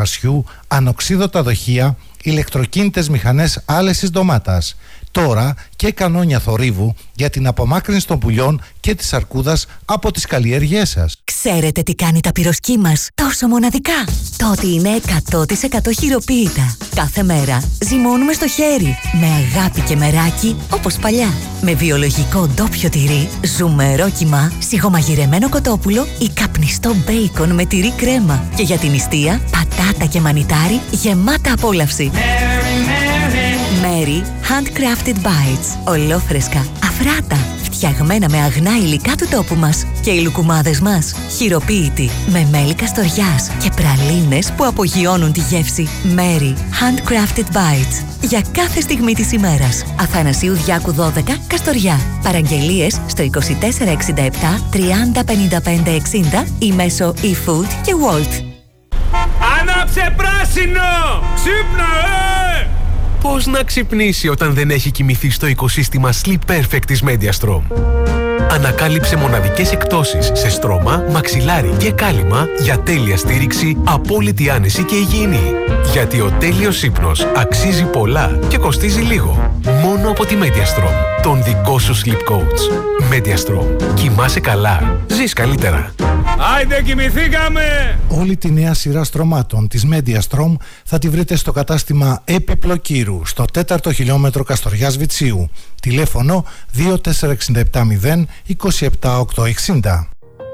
κρασιού, ανοξίδωτα δοχεία, ηλεκτροκίνητες μηχανές άλεσης ντομάτας. Τώρα και κανόνια θορύβου για την απομάκρυνση των πουλιών και της αρκούδας από τις καλλιέργειές σας. Ξέρετε τι κάνει τα πυροσκή μας τόσο μοναδικά? Το ότι είναι 100% χειροποίητα. Κάθε μέρα ζυμώνουμε στο χέρι, με αγάπη και μεράκι όπως παλιά. Με βιολογικό ντόπιο τυρί, ζουμερό κιμά, σιγομαγειρεμένο κοτόπουλο ή καπνιστό μπέικον με τυρί κρέμα. Και για την νηστεία, πατάτα και μανιτάρι γεμάτα απόλαυση. Mary Handcrafted Bites. Ολόφρεσκα, αφράτα, φτιαγμένα με αγνά υλικά του τόπου μας. Και οι λουκουμάδες μας, χειροποίητοι, με μέλι καστοριάς και πραλίνες που απογειώνουν τη γεύση. Mary Handcrafted Bites. Για κάθε στιγμή της ημέρας. Αθανασίου Διάκου 12, Καστοριά. Παραγγελίες στο 2467 30 55 60 ή μέσω eFood και Wolt. Άναψε πράσινο! Ξύπνα, Πώς να ξυπνήσει όταν δεν έχει κοιμηθεί στο οικοσύστημα Sleep Perfect της Mediastrom? Ανακάλυψε μοναδικές εκπτώσεις σε στρώμα, μαξιλάρι και κάλυμα για τέλεια στήριξη, απόλυτη άνεση και υγιεινή. Γιατί ο τέλειος ύπνος αξίζει πολλά και κοστίζει λίγο. Μόνο από τη Mediastrom, τον δικό σου Sleep Coach. Mediastrom. Κοιμάσαι καλά. Ζεις καλύτερα. Άιντε, κοιμηθήκαμε! Όλη τη νέα σειρά στρωμάτων της Mediastrom θα τη βρείτε στο κατάστημα Έπιπλο Κύρου, στο 4ο χιλιόμετρο Καστοριάς Βιτσίου. Τηλέφωνο 24670 27860.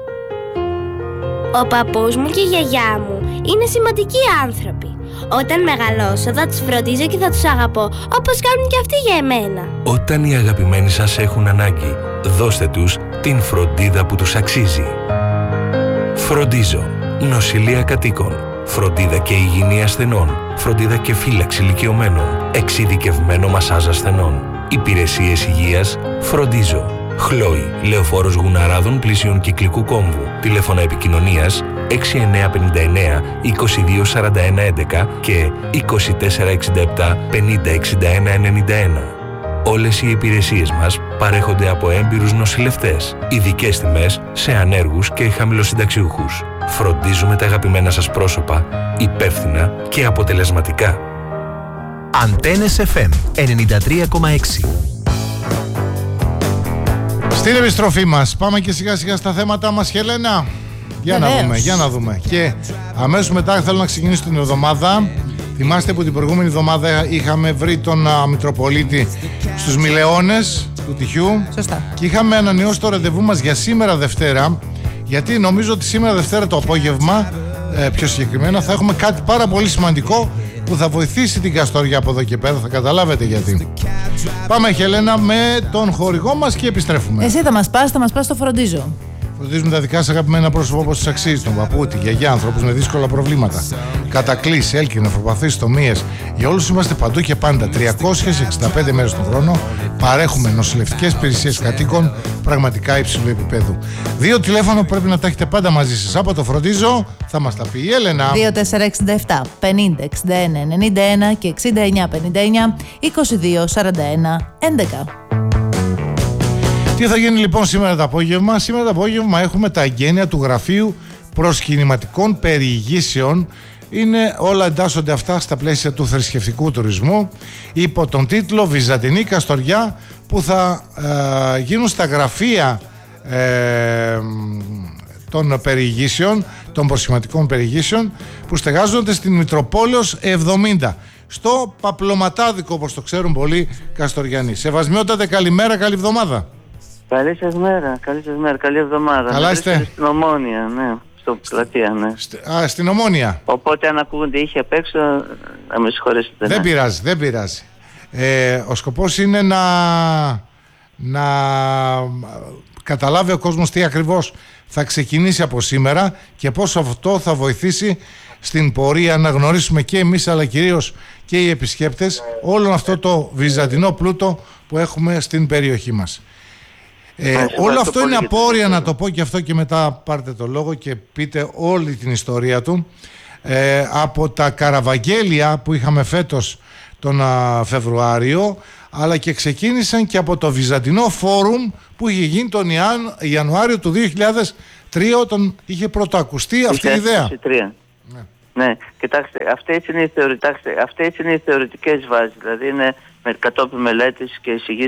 Ο παππούς μου και η γιαγιά μου είναι σημαντικοί άνθρωποι. Όταν μεγαλώσω θα τους φροντίζω και θα τους αγαπώ, όπως κάνουν και αυτοί για εμένα. Όταν οι αγαπημένοι σας έχουν ανάγκη, δώστε τους την φροντίδα που τους αξίζει. Φροντίζω. Νοσηλεία κατοίκων. Φροντίδα και υγιεινή ασθενών. Φροντίδα και φύλαξη ηλικιωμένων. Εξειδικευμένο μασάζ ασθενών. Υπηρεσίες υγείας. Φροντίζω. Χλόι. Λεωφόρος Γουναράδων πλησίων Κυκλικού Κόμβου. Τηλέφωνα επικοινωνίας 6959 2241 11 και 2467 50 61 91. Όλες οι υπηρεσίες μας παρέχονται από έμπειρους νοσηλευτές. Ειδικές τιμές σε ανέργους και χαμηλοσυνταξιούχους. Φροντίζουμε τα αγαπημένα σας πρόσωπα υπεύθυνα και αποτελεσματικά. Αντένες FM 93,6. Στην επιστροφή μας πάμε και σιγά σιγά στα θέματα μας, Χελένα. Για να δούμε. Και αμέσως μετά θέλω να ξεκινήσω την εβδομάδα. Θυμάστε που την προηγούμενη εβδομάδα είχαμε βρει τον Μητροπολίτη στους Μιλεώνες του Τυχιού. Σωστά. Και είχαμε ανανεώσει το ραντεβού μας για σήμερα Δευτέρα. Γιατί νομίζω ότι σήμερα Δευτέρα το απόγευμα, πιο συγκεκριμένα, θα έχουμε κάτι πάρα πολύ σημαντικό που θα βοηθήσει την Καστοριά από εδώ και πέρα. Θα καταλάβετε γιατί. Πάμε, Χελένα, με τον χορηγό μας και επιστρέφουμε. Εσύ θα μας πας στο φροντίζω. Φροντίζουμε τα δικά σας αγαπημένα πρόσωπα όπως τους αξίζει, τον παππού, τη γιαγιά, ανθρώπους με δύσκολα προβλήματα. Κατακλείσει, έλκυ, νεφροπαθείς, τομίες. Για όλους είμαστε παντού και πάντα. 365 μέρες τον χρόνο παρέχουμε νοσηλευτικές υπηρεσίες κατοίκων πραγματικά υψηλού επίπεδου. 2 τηλέφωνο πρέπει να τα έχετε πάντα μαζί σας. Από το φροντίζω θα μας τα πει η Έλενα. 2467 50 61 91 και 69 59 22 41 11. Τι θα γίνει λοιπόν σήμερα το απόγευμα? Σήμερα το απόγευμα έχουμε τα εγγένεια του Γραφείου Προσκυνηματικών Περιηγήσεων. Είναι όλα, εντάσσονται αυτά στα πλαίσια του θρησκευτικού τουρισμού υπό τον τίτλο Βυζαντινή Καστοριά, που θα γίνουν στα γραφεία των περιηγήσεων, των προσκυνηματικών περιηγήσεων, που στεγάζονται στην Μητροπόλεως 70, στο Παπλωματάδικο, όπως το ξέρουν πολλοί Καστοριανοί. Σεβασμιότατε, καλημέρα, καλή εβδομάδα. Καλή σας μέρα, καλή εβδομάδα. Καλά είστε? Στην Ομόνια, ναι, στο πλατεία, ναι. Στην Ομόνια. Οπότε αν ακούγονται ήχοι απ' έξω, να με συγχωρέσετε. Δεν πειράζει. Ο σκοπός είναι να καταλάβει ο κόσμος τι ακριβώς θα ξεκινήσει από σήμερα και πώς αυτό θα βοηθήσει στην πορεία να γνωρίσουμε και εμείς, αλλά κυρίως και οι επισκέπτες, όλο αυτό το βυζαντινό πλούτο που έχουμε στην περιοχή μας. Όλο αυτό είναι απόρρια, να το πω και αυτό, και μετά πάρτε το λόγο και πείτε όλη την ιστορία του, από τα καραβαγγέλια που είχαμε φέτος τον Φεβρουάριο, αλλά και ξεκίνησαν και από το Βυζαντινό Φόρουμ που είχε γίνει τον Ιανουάριο του 2003, όταν είχε πρωτοακουστεί αυτή η ιδέα. Ναι, κοιτάξτε, αυτές είναι οι θεωρητικές βάσεις, δηλαδή είναι κατόπιν μελέτης και εισηγήσεις